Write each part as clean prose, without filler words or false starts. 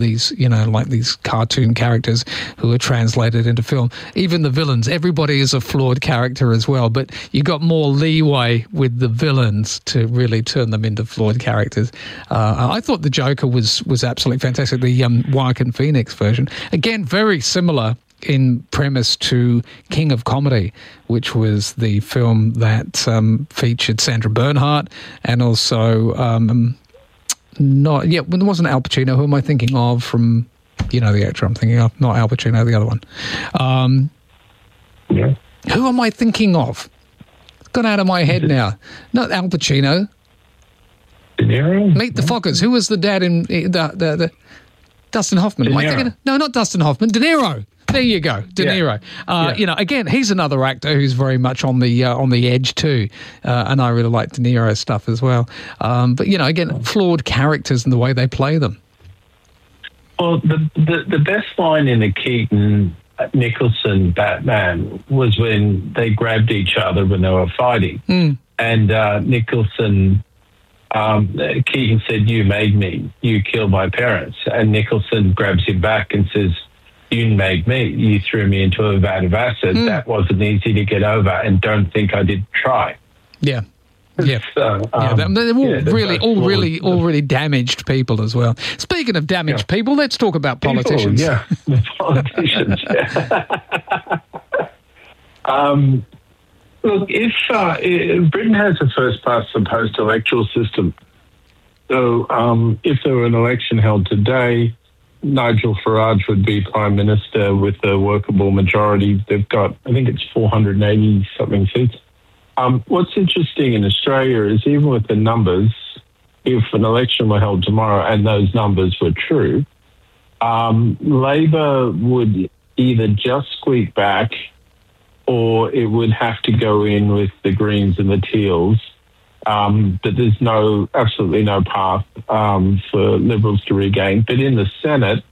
these, like these cartoon characters who are translated into film. Even the villains, everybody is a flawed character as well, but you got more leeway with the villains to really turn them into flawed characters. I thought the Joker was absolutely fantastic. The Joaquin Phoenix version, again, very similar in premise to King of Comedy, which was the film that featured Sandra Bernhardt and also it wasn't Al Pacino. Who am I thinking of from, the actor I'm thinking of? Not Al Pacino, the other one. Who am I thinking of? It's gone out of my head now. Not Al Pacino. De Niro? Meet the Fockers. Who was the dad in the Dustin Hoffman? Am I thinking? No, not Dustin Hoffman. De Niro. There you go, De Niro. Again, he's another actor who's very much on the edge too, and I really like De Niro's stuff as well. But again, flawed characters and the way they play them. Well, the best line in the Keaton Nicholson Batman was when they grabbed each other when they were fighting, and Nicholson. Keaton said, "You made me. You killed my parents," and Nicholson grabs him back and says, "You made me. You threw me into a vat of acid. That wasn't easy to get over, and don't think I didn't try." Yeah. Yeah. So, they're all really damaged people as well. Speaking of damaged people, let's talk about politicians. The politicians. Look, if Britain has a first-past the post electoral system, so if there were an election held today, Nigel Farage would be Prime Minister with a workable majority. They've got, I think it's 480-something seats. What's interesting in Australia is even with the numbers, if an election were held tomorrow and those numbers were true, Labor would either just squeak back or it would have to go in with the Greens and the Teals. But there's absolutely no path for Liberals to regain. But in the Senate,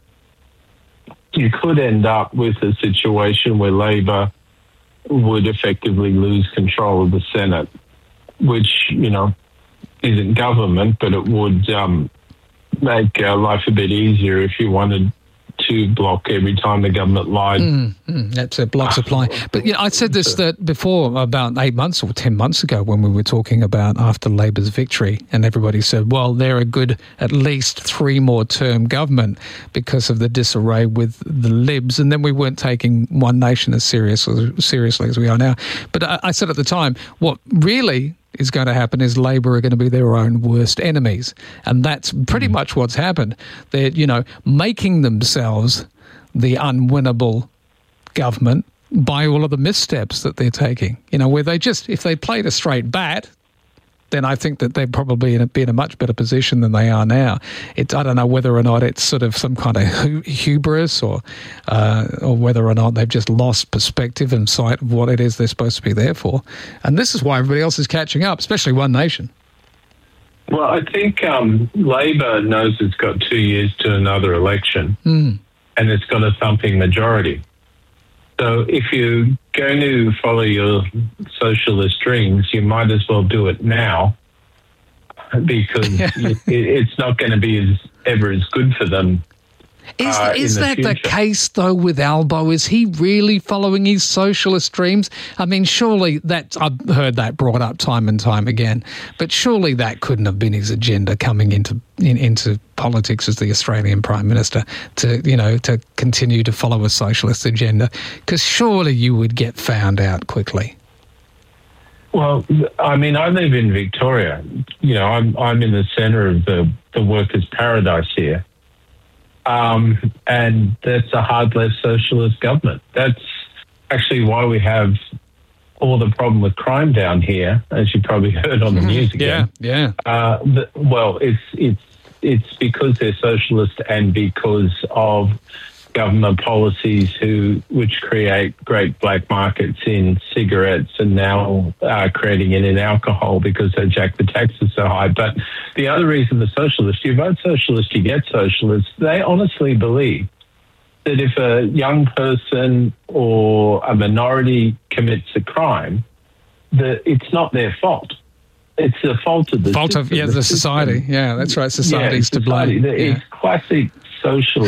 you could end up with a situation where Labor would effectively lose control of the Senate, which, isn't government, but it would make life a bit easier if you wanted to block every time the government lied. That's a block supply. But I said this before about 8 months or 10 months ago when we were talking about after Labor's victory, and everybody said, well, they're a good at least 3 more term government because of the disarray with the Libs, and then we weren't taking One Nation as seriously as we are now. But I said at the time, what really is going to happen is Labor are going to be their own worst enemies. And that's pretty much what's happened. They're, making themselves the unwinnable government by all of the missteps that they're taking. Where if they played a straight bat, then I think that they'd probably be in a much better position than they are now. I don't know whether or not it's sort of some kind of hubris or whether or not they've just lost perspective and sight of what it is they're supposed to be there for. And this is why everybody else is catching up, especially One Nation. Well, I think Labor knows it's got 2 years to another election and it's got a thumping majority. So if you're going to follow your socialist dreams, you might as well do it now because it's not going to be ever as good for them. Is that the case, though, with Albo? Is he really following his socialist dreams? I mean, surely I've heard that brought up time and time again, but surely that couldn't have been his agenda coming into politics as the Australian Prime Minister to continue to follow a socialist agenda, because surely you would get found out quickly. Well, I mean, I live in Victoria. I'm in the centre of the workers' paradise here. And that's a hard left socialist government. That's actually why we have all the problem with crime down here, as you probably heard on the news again. Yeah. It's because they're socialist and because of government policies which create great black markets in cigarettes and now creating it in alcohol because they jack the taxes so high. But the other reason the socialists, you vote socialist, you get socialist, they honestly believe that if a young person or a minority commits a crime, that it's not their fault. It's the fault of the society. Yeah, that's right. Society's to blame. It's classic socially.